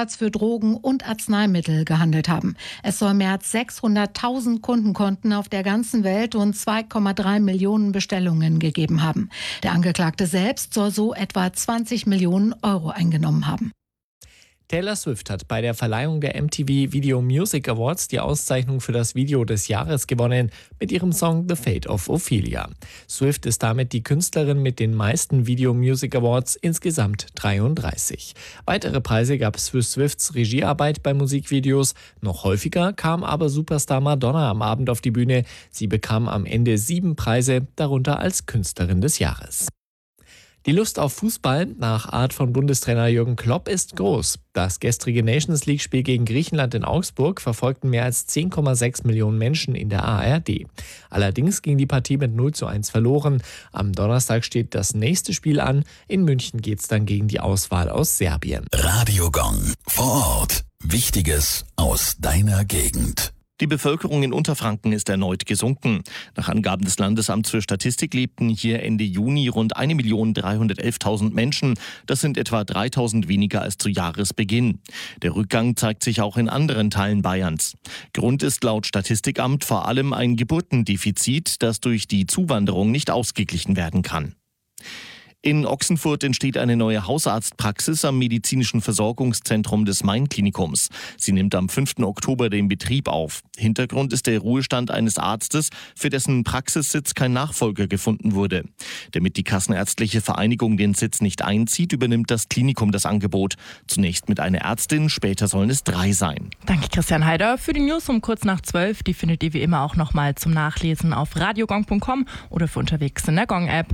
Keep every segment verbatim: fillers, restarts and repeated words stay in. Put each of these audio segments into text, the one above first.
Marktplatz für Drogen und Arzneimittel gehandelt haben. Es soll mehr als sechshunderttausend Kundenkonten auf der ganzen Welt und zwei Komma drei Millionen Bestellungen gegeben haben. Der Angeklagte selbst soll so etwa zwanzig Millionen Euro eingenommen haben. Taylor Swift hat bei der Verleihung der M T V Video Music Awards die Auszeichnung für das Video des Jahres gewonnen mit ihrem Song The Fate of Ophelia. Swift ist damit die Künstlerin mit den meisten Video Music Awards, insgesamt dreiunddreißig. Weitere Preise gab es für Swifts Regiearbeit bei Musikvideos. Noch häufiger kam aber Superstar Madonna am Abend auf die Bühne. Sie bekam am Ende sieben Preise, darunter als Künstlerin des Jahres. Die Lust auf Fußball nach Art von Bundestrainer Jürgen Klopp ist groß. Das gestrige Nations-League-Spiel gegen Griechenland in Augsburg verfolgten mehr als zehn Komma sechs Millionen Menschen in der A R D. Allerdings ging die Partie mit null zu eins verloren. Am Donnerstag steht das nächste Spiel an. In München geht's dann gegen die Auswahl aus Serbien. Radio Gong. Vor Ort. Wichtiges aus deiner Gegend. Die Bevölkerung in Unterfranken ist erneut gesunken. Nach Angaben des Landesamts für Statistik lebten hier Ende Juni rund eine Million dreihundertelftausend Menschen. Das sind etwa dreitausend weniger als zu Jahresbeginn. Der Rückgang zeigt sich auch in anderen Teilen Bayerns. Grund ist laut Statistikamt vor allem ein Geburtendefizit, das durch die Zuwanderung nicht ausgeglichen werden kann. In Ochsenfurt entsteht eine neue Hausarztpraxis am medizinischen Versorgungszentrum des Main-Klinikums. Sie nimmt am fünften Oktober den Betrieb auf. Hintergrund ist der Ruhestand eines Arztes, für dessen Praxissitz kein Nachfolger gefunden wurde. Damit die Kassenärztliche Vereinigung den Sitz nicht einzieht, übernimmt das Klinikum das Angebot. Zunächst mit einer Ärztin, später sollen es drei sein. Danke Christian Heider für die News um kurz nach zwölf. Die findet ihr wie immer auch nochmal zum Nachlesen auf radiogong punkt com oder für unterwegs in der Gong-App.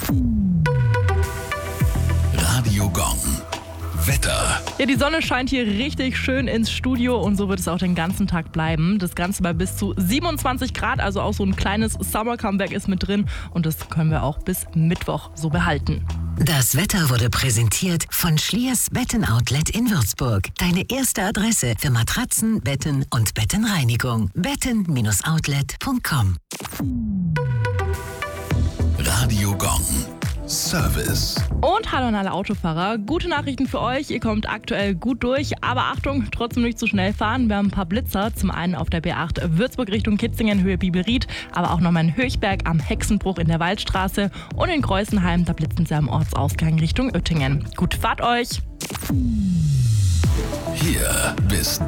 Radio Gong. Wetter. Ja, die Sonne scheint hier richtig schön ins Studio und so wird es auch den ganzen Tag bleiben. Das Ganze bei bis zu siebenundzwanzig Grad, also auch so ein kleines Summer-Comeback ist mit drin und das können wir auch bis Mittwoch so behalten. Das Wetter wurde präsentiert von Schliers Betten-Outlet in Würzburg. Deine erste Adresse für Matratzen, Betten und Bettenreinigung. betten Bindestrich outlet punkt com. Radio Gong. Service. Und hallo an alle Autofahrer. Gute Nachrichten für euch. Ihr kommt aktuell gut durch. Aber Achtung, trotzdem nicht zu schnell fahren. Wir haben ein paar Blitzer. Zum einen auf der B acht Würzburg Richtung Kitzingen, Höhe Biberried. Aber auch nochmal in Höchberg am Hexenbruch in der Waldstraße. Und in Kreuzenheim, da blitzen sie am Ortsausgang Richtung Oettingen. Gute Fahrt euch. Hier bist